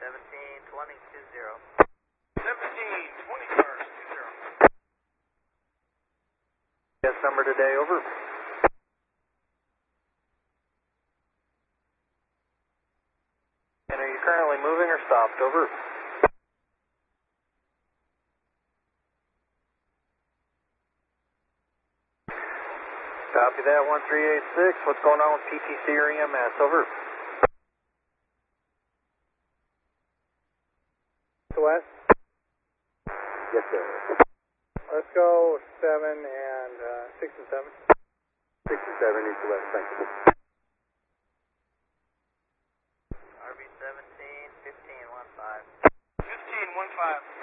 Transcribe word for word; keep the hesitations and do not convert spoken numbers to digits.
seventeen twenty two zero. seventeen twenty cars, two zero. Yes, number today, over. And are you currently moving or stopped, over? Copy that, one three eight six. What's going on with P T C or E M S, over? West? Yes, sir. Let's go seven and uh, six and seven. Six and seven, east to west, thank you. R B seventeen fifteen one five. fifteen one five.